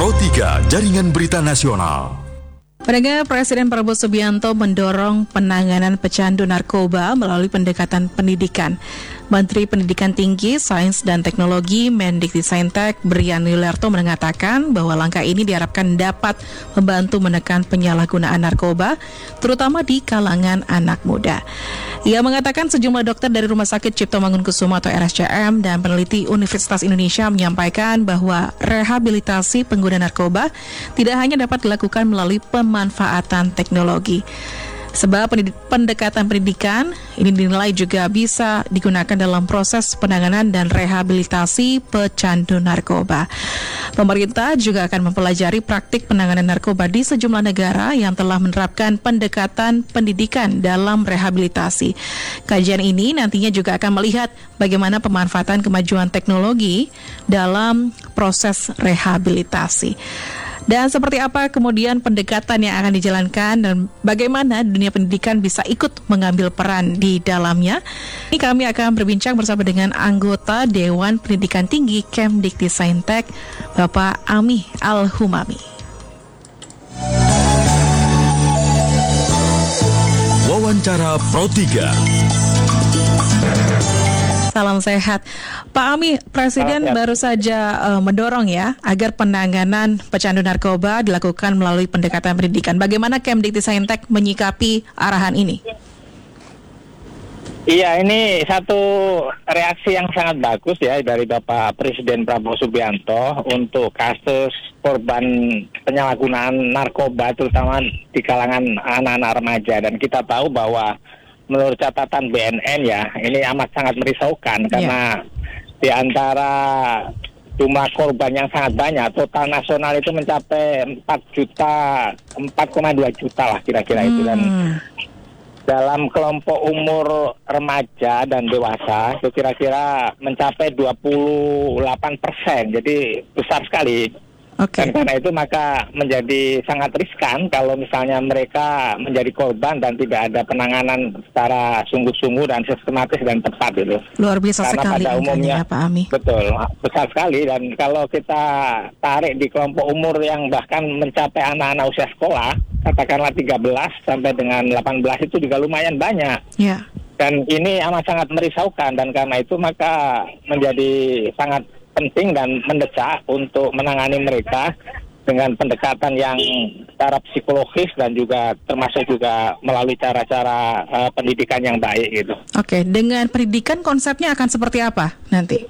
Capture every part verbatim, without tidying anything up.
Pro tiga Jaringan Berita Nasional. Pendengar, Presiden Prabowo Subianto mendorong penanganan pecandu narkoba melalui pendekatan pendidikan. Menteri Pendidikan Tinggi, Sains dan Teknologi Mendikbudristek Brian Yuliarto mengatakan bahwa langkah ini diharapkan dapat membantu menekan penyalahgunaan narkoba, terutama di kalangan anak muda. Ia mengatakan sejumlah dokter dari Rumah Sakit Cipto Mangunkusumo atau R S C M dan peneliti Universitas Indonesia menyampaikan bahwa rehabilitasi pengguna narkoba tidak hanya dapat dilakukan melalui pemanfaatan teknologi. Sebab pendekatan pendidikan ini dinilai juga bisa digunakan dalam proses penanganan dan rehabilitasi pecandu narkoba. Pemerintah juga akan mempelajari praktik penanganan narkoba di sejumlah negara yang telah menerapkan pendekatan pendidikan dalam rehabilitasi. Kajian ini nantinya juga akan melihat bagaimana pemanfaatan kemajuan teknologi dalam proses rehabilitasi. Dan seperti apa kemudian pendekatan yang akan dijalankan dan bagaimana dunia pendidikan bisa ikut mengambil peran di dalamnya. Ini kami akan berbincang bersama dengan anggota Dewan Pendidikan Tinggi Kemdikbudristek, Bapak Ami Al-Humami. Wawancara Pro tiga. Salam sehat. Pak Ami, Presiden ya. baru saja uh, mendorong ya agar penanganan pecandu narkoba dilakukan melalui pendekatan pendidikan. Bagaimana Kemdikbudristek menyikapi arahan ini? Iya, ini satu reaksi yang sangat bagus ya dari Bapak Presiden Prabowo Subianto untuk kasus korban penyalahgunaan narkoba terutama di kalangan anak-anak remaja. Dan kita tahu bahwa menurut catatan B N N ya, ini amat sangat merisaukan karena yeah. di antara jumlah korban yang sangat banyak, total nasional itu mencapai empat juta, empat koma dua juta lah kira-kira hmm. itu. Dan dalam kelompok umur remaja dan dewasa itu kira-kira mencapai dua puluh delapan persen, jadi besar sekali. Okay. Dan karena itu maka menjadi sangat riskan kalau misalnya mereka menjadi korban dan tidak ada penanganan secara sungguh-sungguh dan sistematis dan tepat gitu. Luar biasa karena sekali pada umumnya, ya Pak Ami. Betul, besar sekali. Dan kalau kita tarik di kelompok umur yang bahkan mencapai anak-anak usia sekolah, katakanlah tiga belas sampai dengan delapan belas itu juga lumayan banyak. Ya. Yeah. Dan ini amat sangat merisaukan dan karena itu maka menjadi sangat penting dan mendesak untuk menangani mereka dengan pendekatan yang secara psikologis dan juga termasuk juga melalui cara-cara uh, pendidikan yang baik gitu. Oke, dengan pendidikan konsepnya akan seperti apa nanti?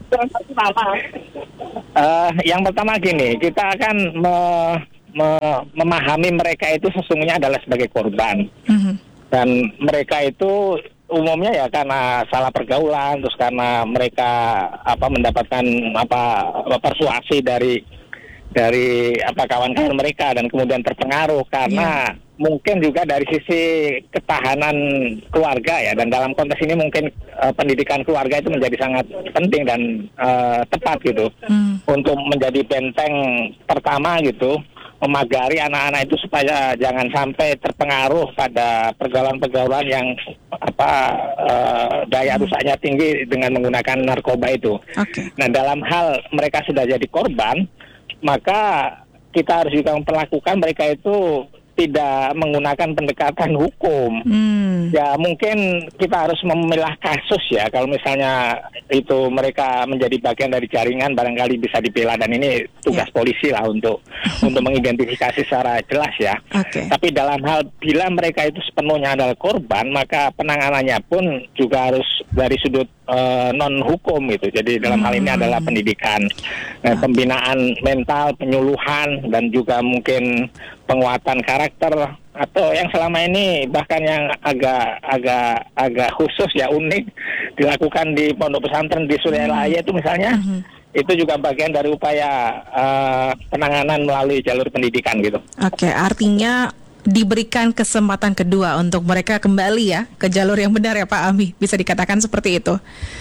Uh, yang pertama gini, kita akan me, me, memahami mereka itu sesungguhnya adalah sebagai korban. Mm-hmm. Dan mereka itu umumnya ya karena salah pergaulan, terus karena mereka apa mendapatkan apa, apa persuasi dari dari apa kawan-kawan mereka dan kemudian terpengaruh karena yeah. mungkin juga dari sisi ketahanan keluarga ya, dan dalam konteks ini mungkin uh, pendidikan keluarga itu menjadi sangat penting dan uh, tepat gitu mm. untuk menjadi benteng pertama gitu, memagari anak-anak itu supaya jangan sampai terpengaruh pada pergaulan-pergaulan yang apa uh, daya rusaknya tinggi dengan menggunakan narkoba itu. Okay. Nah, dalam hal mereka sudah jadi korban, maka kita harus juga memperlakukan mereka itu tidak menggunakan pendekatan hukum. Hmm. Ya mungkin kita harus memilah kasus ya. Kalau misalnya itu mereka menjadi bagian dari jaringan, barangkali bisa dipilah, dan ini tugas yeah. polisi lah untuk untuk mengidentifikasi secara jelas ya. Okay. Tapi dalam hal bila mereka itu sepenuhnya adalah korban, maka penanganannya pun juga harus dari sudut uh, non hukum gitu. Jadi dalam hmm. hal ini adalah pendidikan, nah, pembinaan mental, penyuluhan, dan juga mungkin penguatan karakter, atau yang selama ini bahkan yang agak agak agak khusus ya, unik dilakukan di pondok pesantren di Suryalaya itu misalnya, mm-hmm. itu juga bagian dari upaya uh, penanganan melalui jalur pendidikan gitu. Oke, artinya diberikan kesempatan kedua untuk mereka kembali ya ke jalur yang benar ya Pak Ami, bisa dikatakan seperti itu.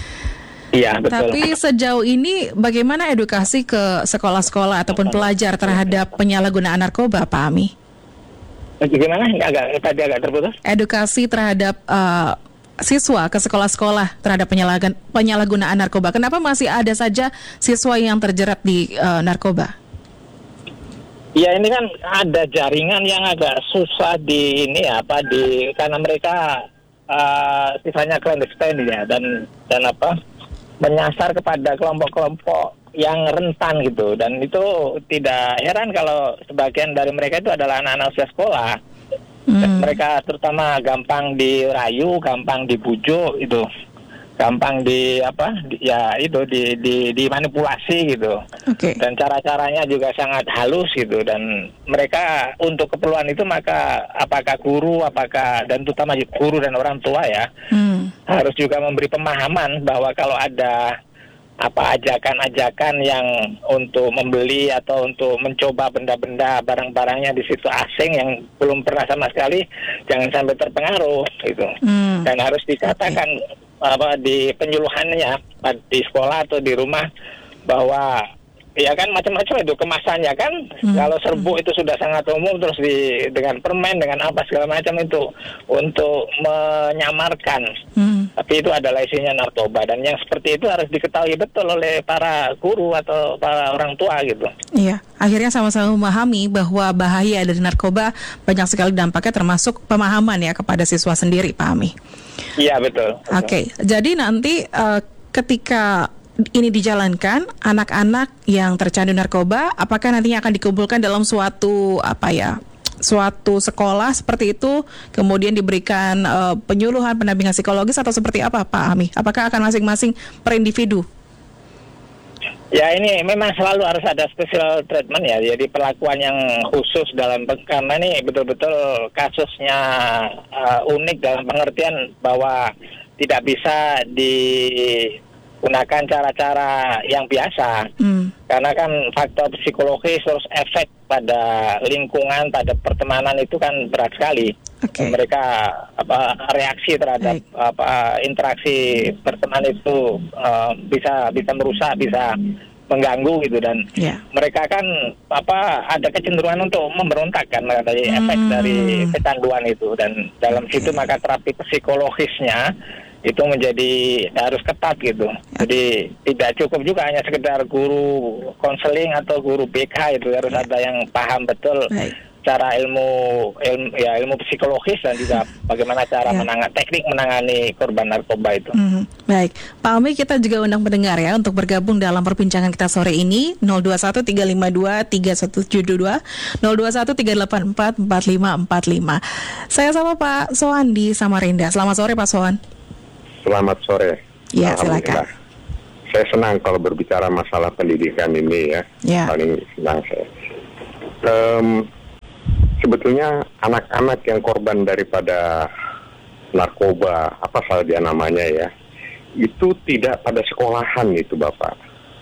Iya, betul. Tapi sejauh ini bagaimana edukasi ke sekolah-sekolah ataupun pelajar terhadap penyalahgunaan narkoba, Pak Ami? Bagaimana? Agak, tadi agak terputus. Edukasi terhadap uh, siswa ke sekolah-sekolah terhadap penyalahgun- penyalahgunaan narkoba. Kenapa masih ada saja siswa yang terjerat di uh, narkoba? Ya ini kan ada jaringan yang agak susah di ini ya, apa di karena mereka uh, sifatnya clandestine ya dan dan apa menyasar kepada kelompok-kelompok yang rentan gitu, dan itu tidak heran kalau sebagian dari mereka itu adalah anak-anak usia sekolah. Hmm. Mereka terutama gampang dirayu, gampang dibujuk itu. Gampang di apa di, ya itu di, di dimanipulasi gitu. Okay. Dan cara-caranya juga sangat halus gitu, dan mereka untuk keperluan itu maka apakah guru apakah dan terutama guru dan orang tua ya hmm. harus juga memberi pemahaman bahwa kalau ada apa ajakan-ajakan yang untuk membeli atau untuk mencoba benda-benda barang-barangnya di situ asing yang belum pernah sama sekali, jangan sampai terpengaruh gitu. Hmm. Dan harus dikatakan okay. apa di penyuluhannya di sekolah atau di rumah bahwa ya kan macam-macam itu kemasannya kan. Hmm. Kalau serbuk itu sudah sangat umum, terus di dengan permen dengan apa segala macam itu untuk menyamarkan. Hmm. Tapi itu adalah isinya narkoba, dan yang seperti itu harus diketahui betul oleh para guru atau para orang tua gitu. Iya, akhirnya sama-sama memahami bahwa bahaya dari narkoba banyak sekali dampaknya, termasuk pemahaman ya kepada siswa sendiri, Pak Ami. Iya betul. betul. Oke, okay. Jadi nanti uh, ketika ini dijalankan, anak-anak yang tercandu narkoba, apakah nantinya akan dikumpulkan dalam suatu apa ya, suatu sekolah seperti itu, kemudian diberikan uh, penyuluhan, pendampingan psikologis atau seperti apa, Pak Ami? Apakah akan masing-masing per individu? Ya ini memang selalu harus ada special treatment ya, jadi perlakuan yang khusus dalam, karena ini betul-betul kasusnya uh, unik dalam pengertian bahwa tidak bisa di gunakan cara-cara yang biasa, hmm. karena kan faktor psikologis terus efek pada lingkungan, pada pertemanan itu kan berat sekali. Okay. Mereka apa reaksi terhadap Baik. apa interaksi pertemanan itu uh, bisa bisa merusak, bisa mengganggu gitu, dan yeah. mereka kan apa ada kecenderungan untuk memberontak kan dari hmm. efek dari kecanduan itu, dan dalam okay. situ maka terapi psikologisnya itu menjadi harus ketat gitu. Jadi tidak cukup juga hanya sekedar guru konseling atau guru B K, itu harus ada yang paham betul Baik. cara ilmu ilmu ya ilmu psikologis dan juga bagaimana cara ya. menangani teknik menangani korban narkoba itu. Hmm, baik, Pak Ami, kita juga undang pendengar ya untuk bergabung dalam perbincangan kita sore ini. Nol dua satu tiga lima dua tiga satu tujuh dua, nol dua satu tiga delapan empat empat lima empat lima. Saya sama Pak Soan di Samarinda. Selamat sore Pak Soan. Selamat sore. Ya, silakan. Saya senang kalau berbicara masalah pendidikan ini ya. ya. Paling senang saya. Um, sebetulnya anak-anak yang korban daripada narkoba, apa salah dia namanya ya, itu tidak pada sekolahan itu Bapak.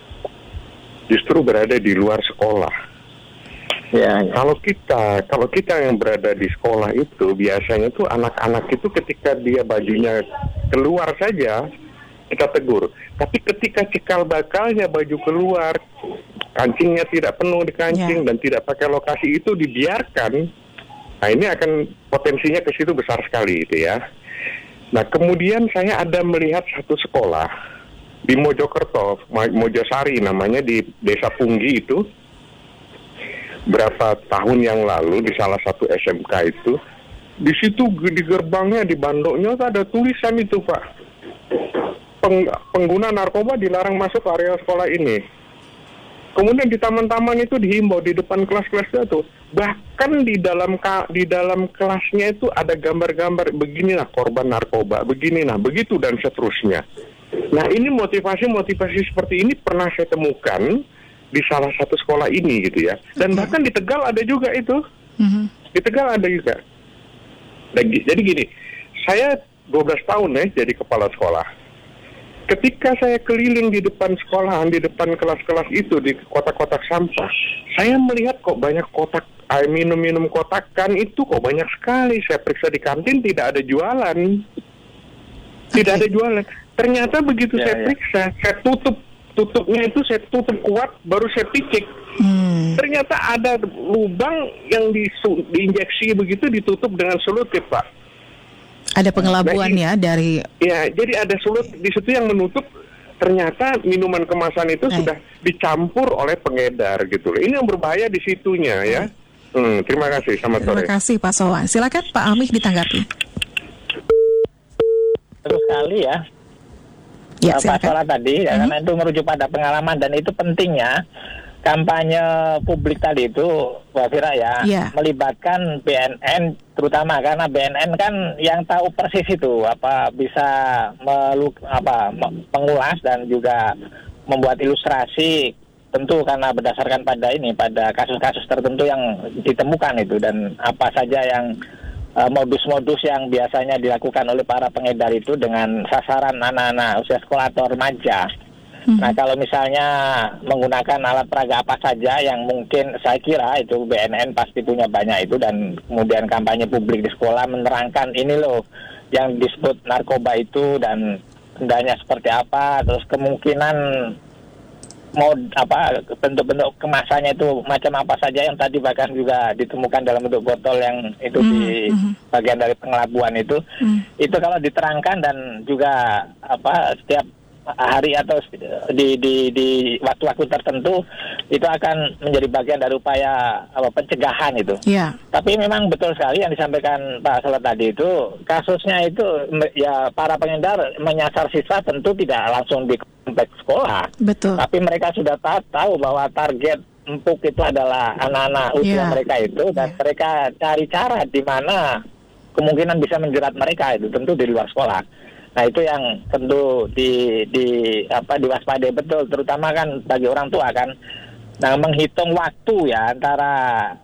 Justru berada di luar sekolah. Ya, ya. Kalau kita, kalau kita yang berada di sekolah itu biasanya tuh anak-anak itu ketika dia bajunya keluar saja kita tegur. Tapi ketika cikal bakalnya baju keluar, kancingnya tidak penuh di kancing ya. dan tidak pakai lokasi itu dibiarkan, nah ini akan potensinya ke situ besar sekali itu ya. Nah kemudian saya ada melihat satu sekolah di Mojokerto, Mojosari namanya, di Desa Punggi itu. Berapa tahun yang lalu di salah satu S M K itu, di situ di gerbangnya, di bandoknya ada tulisan itu Pak, Peng, pengguna narkoba dilarang masuk area sekolah ini. Kemudian di taman-taman itu dihimbau di depan kelas-kelasnya tuh, bahkan di dalam di dalam kelasnya itu ada gambar-gambar beginilah korban narkoba, begini nah begitu dan seterusnya. Nah ini motivasi-motivasi seperti ini pernah saya temukan di salah satu sekolah ini gitu ya. Dan bahkan di Tegal ada juga itu. Mm-hmm. Di Tegal ada juga. Nah, jadi gini, saya dua belas tahun ya jadi kepala sekolah. Ketika saya keliling di depan sekolahan, di depan kelas-kelas itu, di kotak-kotak sampah, saya melihat kok banyak kotak air minum-minum kotakan itu kok banyak sekali. Saya periksa di kantin tidak ada jualan. Tidak okay. ada jualan. Ternyata begitu ya, saya ya. periksa, saya tutup tutupnya itu saya tutup kuat, baru saya picik. Hmm. Ternyata ada lubang yang disu, diinjeksi begitu, ditutup dengan selotip, Pak. Ada pengelabuan nah, ya dari. Ya, jadi ada selut di situ yang menutup ternyata minuman kemasan itu Baik. sudah dicampur oleh pengedar gitu loh. Ini yang berbahaya di situnya ya. Hmm, terima kasih, selamat Terima sore. kasih Pak Sowan. Silakan Pak Amih ditanggapi. Terus sekali ya. Ya, Pak silakan. Sola tadi, ya, Mhm. karena itu merujuk pada pengalaman dan itu pentingnya kampanye publik tadi itu, Mbak Fira ya, Ya. melibatkan B N N terutama karena B N N kan yang tahu persis itu apa bisa meluk apa me- mengulas dan juga membuat ilustrasi tentu karena berdasarkan pada ini pada kasus-kasus tertentu yang ditemukan itu dan apa saja yang uh, modus-modus yang biasanya dilakukan oleh para pengedar itu dengan sasaran anak-anak usia sekolah atau remaja. Hmm. Nah, kalau misalnya menggunakan alat peraga apa saja yang mungkin saya kira itu B N N pasti punya banyak itu dan kemudian kampanye publik di sekolah menerangkan ini loh yang disebut narkoba itu dan bendanya seperti apa, terus kemungkinan mau apa bentuk-bentuk kemasannya itu macam apa saja yang tadi bahkan juga ditemukan dalam bentuk botol yang itu Hmm, di hmm. bagian dari pengelabuan itu Hmm. itu kalau diterangkan dan juga apa setiap hari atau di di di waktu-waktu tertentu itu akan menjadi bagian dari upaya apa pencegahan itu. Ya. Tapi memang betul sekali yang disampaikan Pak Sola tadi itu kasusnya itu me- ya para pengedar menyasar siswa tentu tidak langsung di kompleks sekolah. Betul. Tapi mereka sudah ta- tahu bahwa target empuk itu adalah anak-anak usia Ya. mereka itu dan Ya. mereka cari cara di mana kemungkinan bisa menjerat mereka itu tentu di luar sekolah. Nah itu yang tentu di di apa diwaspadai betul, terutama kan bagi orang tua kan. Nah menghitung waktu ya antara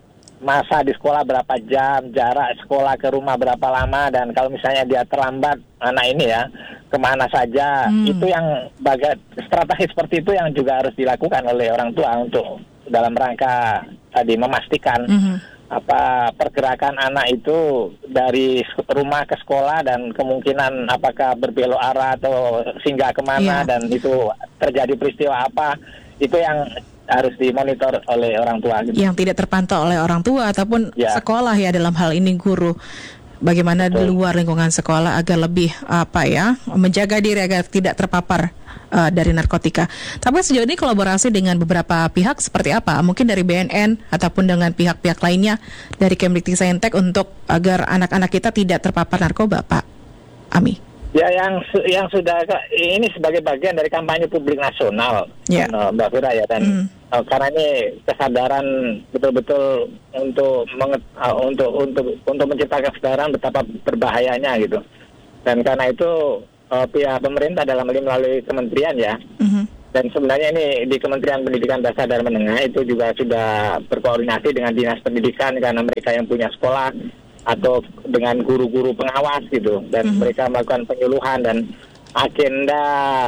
masa di sekolah berapa jam, jarak sekolah ke rumah berapa lama dan kalau misalnya dia terlambat anak ini ya kemana saja, Hmm. itu yang baga strategi seperti itu yang juga harus dilakukan oleh orang tua untuk dalam rangka tadi memastikan. Mhm. apa pergerakan anak itu dari rumah ke sekolah dan kemungkinan apakah berbelok arah atau singgah kemana Iya. dan itu terjadi peristiwa apa itu yang harus dimonitor oleh orang tua gitu. Yang tidak terpantau oleh orang tua ataupun Ya. sekolah ya dalam hal ini guru. Bagaimana di Betul. luar lingkungan sekolah agar lebih apa ya menjaga diri agar tidak terpapar uh, dari narkotika. Tapi sejauh ini kolaborasi dengan beberapa pihak seperti apa? Mungkin dari B N N ataupun dengan pihak-pihak lainnya dari Kemdikbudristek untuk agar anak-anak kita tidak terpapar narkoba, Pak Ami. Ya yang su- yang sudah ini sebagai bagian dari kampanye publik nasional, Ya. uh, Mbak Fira ya dan Hmm. uh, karena ini kesadaran betul-betul untuk menget- uh, untuk untuk untuk menciptakan kesadaran betapa berbahayanya gitu. Dan karena itu uh, pihak pemerintah dalam hal ini melalui kementerian ya. Mhm. Dan sebenarnya ini di Kementerian Pendidikan Dasar dan Menengah itu juga sudah berkoordinasi dengan Dinas Pendidikan karena mereka yang punya sekolah atau dengan guru-guru pengawas gitu dan Mhm. mereka melakukan penyuluhan dan agenda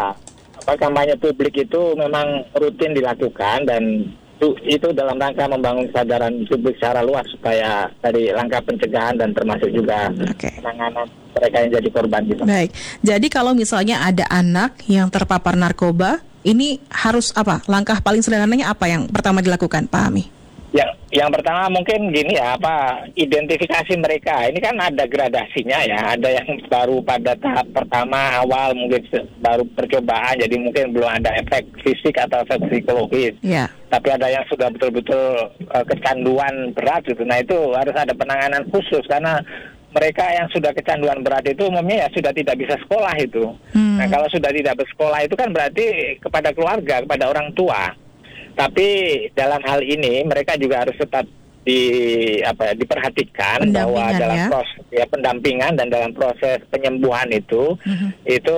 apa kampanye publik itu memang rutin dilakukan dan itu, itu dalam rangka membangun kesadaran publik secara luas supaya dari langkah pencegahan dan termasuk juga Oke. penanganan mereka yang jadi korban gitu. Baik. Jadi kalau misalnya ada anak yang terpapar narkoba, ini harus apa? Langkah paling sederhananya apa yang pertama dilakukan, Pak Ami? Yang yang pertama mungkin gini ya, apa identifikasi mereka. Ini kan ada gradasinya ya. Ada yang baru pada tahap pertama awal mungkin se- baru percobaan, jadi mungkin belum ada efek fisik atau efek psikologis. Ya. Tapi ada yang sudah betul-betul uh, kecanduan berat gitu. Nah itu harus ada penanganan khusus karena mereka yang sudah kecanduan berat itu umumnya ya sudah tidak bisa sekolah itu. Hmm. Nah kalau sudah tidak bersekolah itu kan berarti kepada keluarga, kepada orang tua. Tapi dalam hal ini mereka juga harus tetap di apa ya, diperhatikan bahwa Pendampingan, dalam ya. proses ya pendampingan dan dalam proses penyembuhan itu Mhm. itu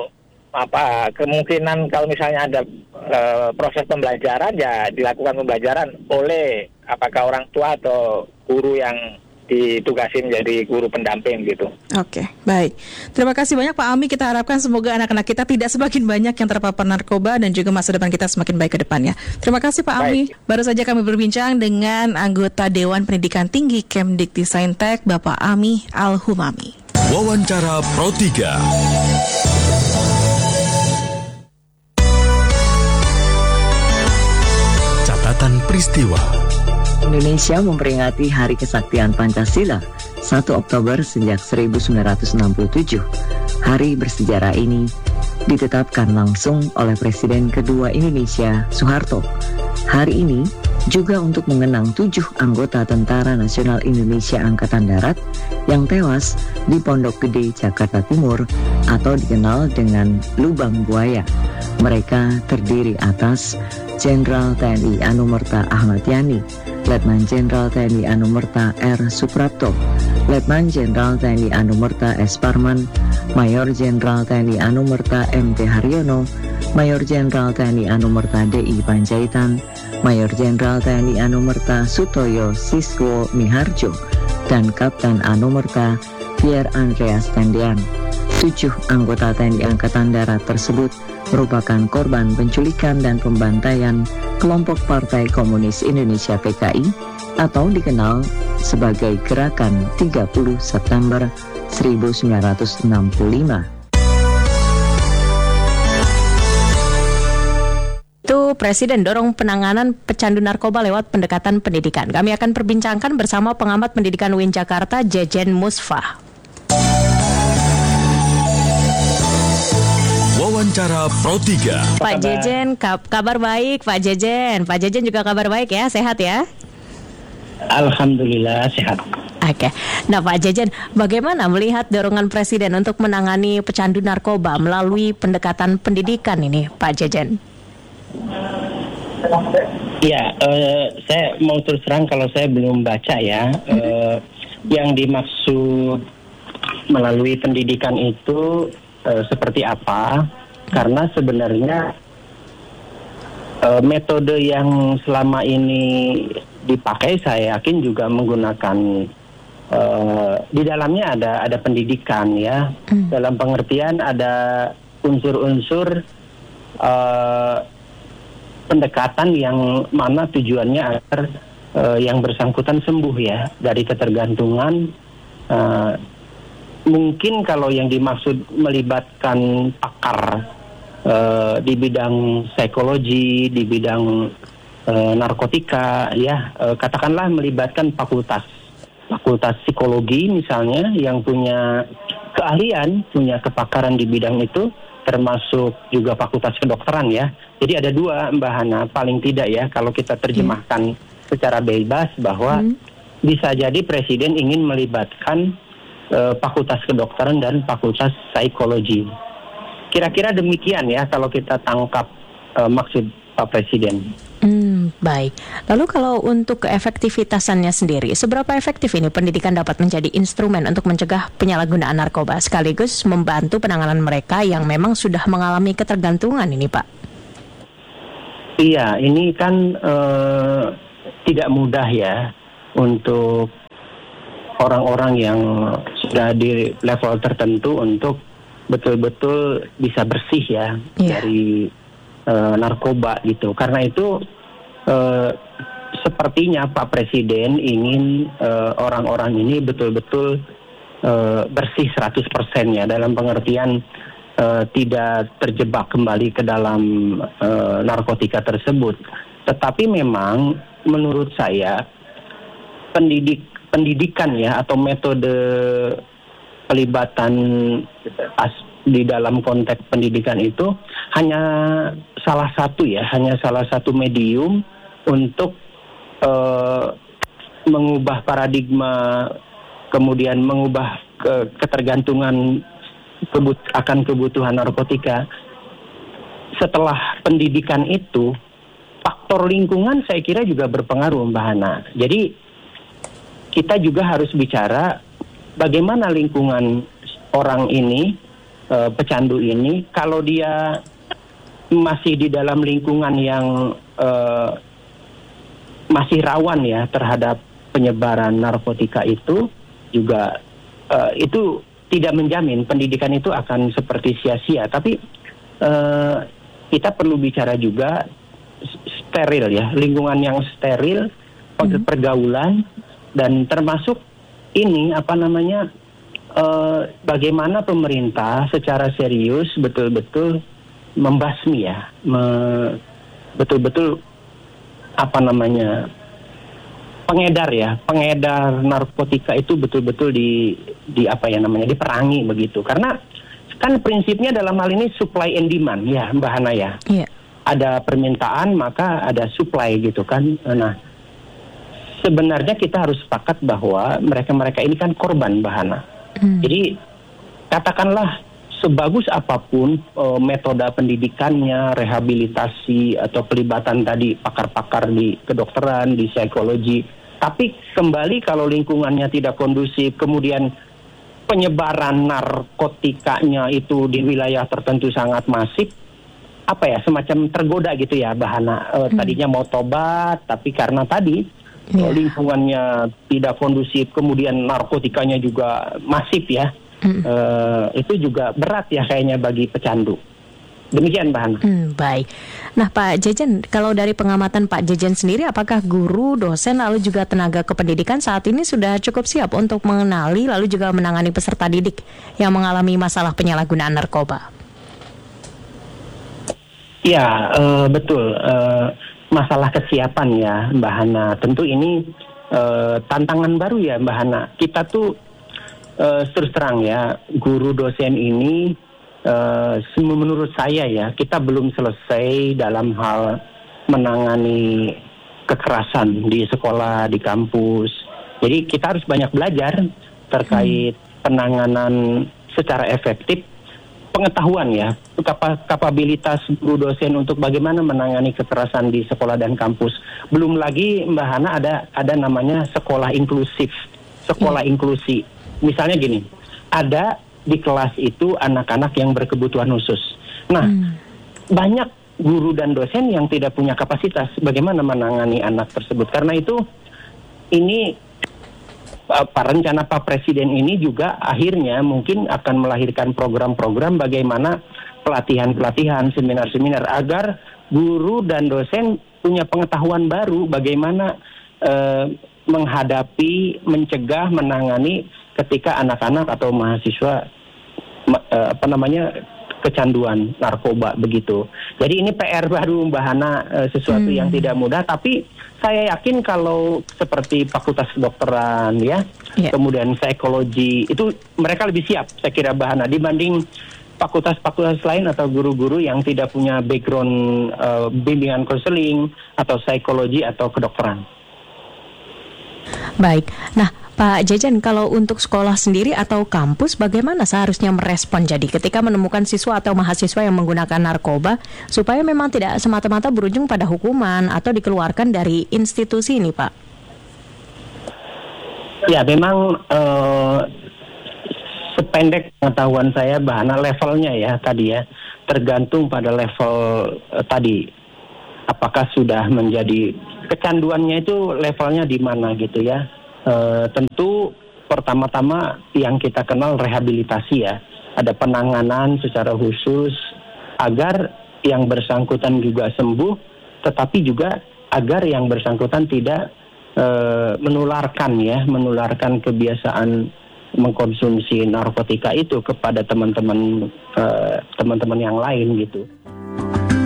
apa kemungkinan kalau misalnya ada eh, proses pembelajaran ya dilakukan pembelajaran oleh apakah orang tua atau guru yang ditugasi menjadi guru pendamping gitu. Oke, baik. Terima kasih banyak Pak Ami. Kita harapkan semoga anak-anak kita tidak semakin banyak yang terpapar narkoba dan juga masa depan kita semakin baik ke depannya. Terima kasih Pak Ami. Baik. Baru saja kami berbincang dengan anggota Dewan Pendidikan Tinggi Kemdikbudristek Bapak Ami Al-Humami. Wawancara Pro tiga. Catatan peristiwa. Indonesia memperingati Hari Kesaktian Pancasila satu Oktober sejak seribu sembilan ratus enam puluh tujuh. Hari bersejarah ini ditetapkan langsung oleh Presiden kedua Indonesia, Soeharto. Hari ini juga untuk mengenang tujuh anggota Tentara Nasional Indonesia Angkatan Darat yang tewas di Pondok Gede, Jakarta Timur atau dikenal dengan Lubang Buaya. Mereka terdiri atas Jenderal T N I Anumerta Ahmad Yani, Letnan Jenderal T N I Anumerta R. Suprapto, Letnan Jenderal T N I Anumerta S. Parman, Mayor Jenderal T N I Anumerta M T Haryono, Mayor Jenderal T N I Anumerta D I Panjaitan, Mayor Jenderal T N I Anumerta Sutoyo Siswo Miharjo, dan Kapten Anumerta Pierre Andreas Tendian. Tujuh anggota T N I Angkatan Darat tersebut merupakan korban penculikan dan pembantaian kelompok Partai Komunis Indonesia P K I atau dikenal sebagai Gerakan tiga puluh September seribu sembilan ratus enam puluh lima. Itu Presiden dorong penanganan pecandu narkoba lewat pendekatan pendidikan. Kami akan perbincangkan bersama pengamat pendidikan U I N Jakarta, Jejen Musfah. Wawancara Pro tiga. Pak Jejen, kabar baik Pak Jejen. Pak Jejen juga kabar baik ya, sehat ya? Alhamdulillah sehat. Oke, nah Pak Jejen, bagaimana melihat dorongan Presiden untuk menangani pecandu narkoba melalui pendekatan pendidikan ini, Pak Jejen? Ya, uh, saya mau terus terang kalau saya belum baca ya, uh, yang dimaksud melalui pendidikan itu uh, seperti apa? Karena sebenarnya uh, metode yang selama ini dipakai saya yakin juga menggunakan uh, di dalamnya ada ada pendidikan ya, mm. dalam pengertian ada unsur-unsur uh, pendekatan yang mana tujuannya agar uh, yang bersangkutan sembuh ya dari ketergantungan. Uh, mungkin kalau yang dimaksud melibatkan pakar uh, di bidang psikologi, di bidang uh, narkotika, ya uh, katakanlah melibatkan fakultas, fakultas psikologi misalnya yang punya keahlian, punya kepakaran di bidang itu, termasuk juga fakultas kedokteran ya. Jadi ada dua Mbak Hana, paling tidak ya kalau kita terjemahkan hmm. secara bebas bahwa hmm. bisa jadi Presiden ingin melibatkan uh, fakultas kedokteran dan fakultas psikologi. Kira-kira demikian ya kalau kita tangkap uh, maksud Pak Presiden. Hmm, baik. Lalu kalau untuk keefektivitasannya sendiri, seberapa efektif ini pendidikan dapat menjadi instrumen untuk mencegah penyalahgunaan narkoba sekaligus membantu penanganan mereka yang memang sudah mengalami ketergantungan ini, Pak? Iya, ini kan uh, tidak mudah ya untuk orang-orang yang sudah di level tertentu untuk betul-betul bisa bersih ya yeah. dari uh, narkoba gitu. Karena itu uh, sepertinya Pak Presiden ingin uh, orang-orang ini betul-betul uh, bersih seratus persen ya, dalam pengertian Uh, tidak terjebak kembali ke dalam uh, narkotika tersebut. Tetapi memang menurut saya pendidik pendidikan ya atau metode pelibatan as, di dalam konteks pendidikan itu hanya salah satu ya, hanya salah satu medium untuk uh, mengubah paradigma, kemudian mengubah ke, ketergantungan Kebut, akan kebutuhan narkotika. Setelah pendidikan itu, faktor lingkungan saya kira juga berpengaruh, Mbak Hana. Jadi kita juga harus bicara bagaimana lingkungan orang ini, e, pecandu ini, kalau dia masih di dalam lingkungan yang e, masih rawan ya terhadap penyebaran narkotika itu, juga e, itu tidak menjamin pendidikan itu akan seperti sia-sia. Tapi uh, kita perlu bicara juga steril ya, lingkungan yang steril, mm-hmm. pergaulan, dan termasuk ini apa namanya uh, bagaimana pemerintah secara serius betul-betul membasmi ya, me, betul-betul apa namanya pengedar ya, pengedar narkotika itu betul-betul di, di apa ya namanya diperangi begitu. Karena kan prinsipnya dalam hal ini supply and demand ya Mbak Hana ya. Iya. Ada permintaan maka ada supply gitu kan. Nah, sebenarnya kita harus sepakat bahwa mereka-mereka ini kan korban Mbak Hana. Hmm. Jadi katakanlah sebagus apapun uh, metode pendidikannya, rehabilitasi atau pelibatan tadi pakar-pakar di kedokteran, di psikologi, tapi kembali kalau lingkungannya tidak kondusif, kemudian penyebaran narkotikanya itu di wilayah tertentu sangat masif, apa ya, semacam tergoda gitu ya bahana. Uh, hmm. Tadinya mau tobat, tapi karena tadi yeah. uh, lingkungannya tidak kondusif, kemudian narkotikanya juga masif ya, hmm. uh, itu juga berat ya kayaknya bagi pecandu. Demikian Mbak Hana. Hmm, baik. Nah Pak Jejen, kalau dari pengamatan Pak Jejen sendiri, apakah guru, dosen, lalu juga tenaga kependidikan saat ini sudah cukup siap untuk mengenali lalu juga menangani peserta didik yang mengalami masalah penyalahgunaan narkoba? Ya, uh, betul. Uh, masalah kesiapan ya Mbak Hana. Tentu ini uh, tantangan baru ya Mbak Hana. Kita tuh uh, terus terang ya, guru dosen ini Uh, menurut saya ya, kita belum selesai dalam hal menangani kekerasan di sekolah, di kampus. Jadi kita harus banyak belajar terkait hmm. penanganan secara efektif, pengetahuan ya, kap- kapabilitas guru dosen untuk bagaimana menangani kekerasan di sekolah dan kampus. Belum lagi Mbak Hana ada ada namanya sekolah inklusif, sekolah hmm. inklusi. Misalnya gini, ada di kelas itu anak-anak yang berkebutuhan khusus. Nah, hmm. banyak guru dan dosen yang tidak punya kapasitas bagaimana menangani anak tersebut. Karena itu, ini Pak rencana Pak Presiden ini juga akhirnya mungkin akan melahirkan program-program bagaimana pelatihan-pelatihan, seminar-seminar agar guru dan dosen punya pengetahuan baru bagaimana eh, menghadapi, mencegah, menangani ketika anak-anak atau mahasiswa apa namanya kecanduan narkoba begitu. Jadi ini P R baru Mbak Hana, sesuatu hmm. yang tidak mudah, tapi saya yakin kalau seperti Fakultas Kedokteran ya, yeah. kemudian psikologi itu mereka lebih siap saya kira Mbak Hana dibanding fakultas-fakultas lain atau guru-guru yang tidak punya background uh, bimbingan konseling atau psikologi atau kedokteran. Baik. Nah, Pak Jejen, kalau untuk sekolah sendiri atau kampus, bagaimana seharusnya merespon jadi ketika menemukan siswa atau mahasiswa yang menggunakan narkoba supaya memang tidak semata-mata berujung pada hukuman atau dikeluarkan dari institusi ini, Pak? Ya, memang uh, sependek pengetahuan saya, bahana levelnya ya tadi ya, tergantung pada level uh, tadi. Apakah sudah menjadi kecanduannya itu levelnya di mana gitu ya. E, tentu pertama-tama yang kita kenal rehabilitasi ya. Ada penanganan secara khusus agar yang bersangkutan juga sembuh, tetapi juga agar yang bersangkutan tidak e, menularkan ya, menularkan kebiasaan mengkonsumsi narkotika itu kepada teman-teman e, teman-teman yang lain gitu.